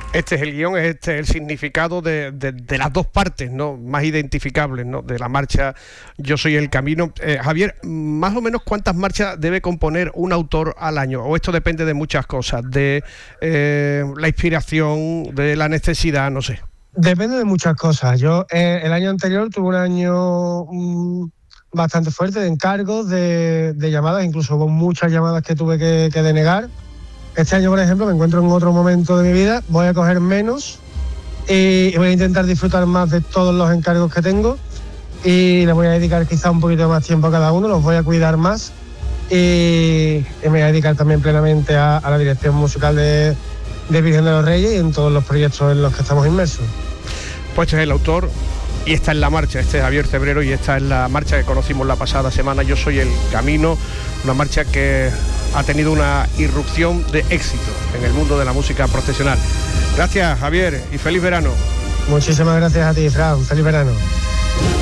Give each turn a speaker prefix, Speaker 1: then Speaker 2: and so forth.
Speaker 1: Este es el guión, este es el significado de las dos partes, ¿no?, más identificables, ¿no?, de la marcha Yo soy el camino. Javier, más o menos ¿cuántas marchas debe componer un autor al año? ¿O esto depende de muchas cosas, de la inspiración, de la necesidad, no sé?
Speaker 2: Depende de muchas cosas. Yo el año anterior tuve un año bastante fuerte de encargos, de llamadas, incluso hubo muchas llamadas que tuve que denegar. Este año, por ejemplo, me encuentro en otro momento de mi vida, voy a coger menos y voy a intentar disfrutar más de todos los encargos que tengo y le voy a dedicar quizá un poquito más tiempo a cada uno, los voy a cuidar más y me voy a dedicar también plenamente a la dirección musical de Virgen de los Reyes y en todos los proyectos en los que estamos inmersos.
Speaker 1: Pues este es el autor y esta es la marcha, este es Javier Cebrero y esta es la marcha que conocimos la pasada semana, Yo soy el camino, una marcha que ha tenido una irrupción de éxito en el mundo de la música profesional. Gracias, Javier, y feliz verano.
Speaker 2: Muchísimas gracias a ti, Fran. Feliz verano.